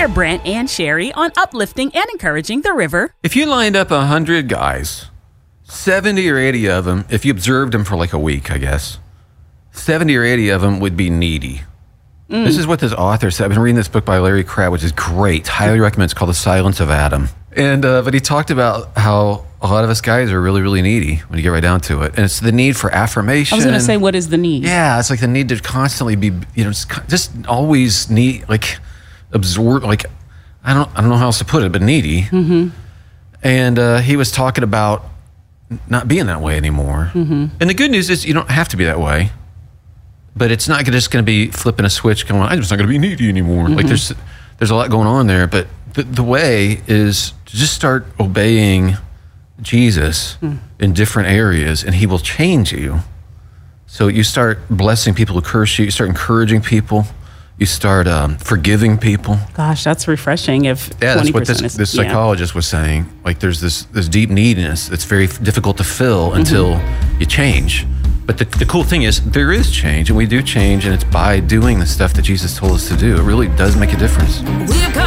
Brent and Sherry on uplifting and encouraging the river. If you lined up 100 guys, 70 or 80 of them, if you observed them for like a week, I guess, 70 or 80 of them would be needy. This is what this author said. I've been reading this book by Larry Crabb, which is great. Highly recommend. It's called The Silence of Adam. And but he talked about how a lot of us guys are really, really needy when you get right down to it. And it's the need for affirmation. I was going to say, what is the need? Yeah, it's like the need to constantly be, just always need, like, absorb, like, I don't know how else to put it, but needy. Mm-hmm. And he was talking about not being that way anymore. Mm-hmm. And the good news is you don't have to be that way. But it's not just going to be flipping a switch going, I'm just not going to be needy anymore. Mm-hmm. Like there's a lot going on there. But the way is to just start obeying Jesus in different areas, and he will change you. So you start blessing people who curse you. You start encouraging people. You start forgiving people. Gosh, that's refreshing. If that's what this psychologist was saying. Like there's this deep neediness that's very difficult to fill until you change. But the cool thing is there is change, and we do change, and it's by doing the stuff that Jesus told us to do. It really does make a difference.